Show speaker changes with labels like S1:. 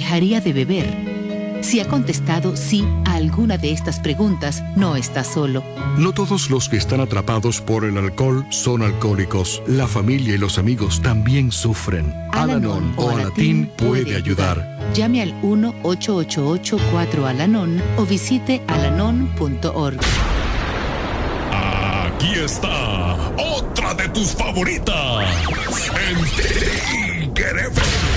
S1: dejaría de beber? Si ha contestado sí a alguna de estas preguntas, no está solo.
S2: No todos los que están atrapados por el alcohol son alcohólicos. La familia y los amigos también sufren. Al-Anon o Alatín puede ayudar.
S1: Llame al 1-888-4-ALANON o visite alanon.org.
S3: Aquí está otra de tus favoritas. En Tigre FM.